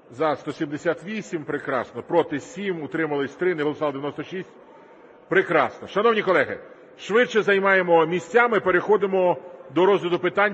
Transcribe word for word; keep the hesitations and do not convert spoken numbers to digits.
За – сто сімдесят вісім. Прекрасно. Проти – сім. Утримались – три. Не голосували – дев'яносто шість. Прекрасно. Шановні колеги, швидше займаємо місця, ми переходимо до розгляду питань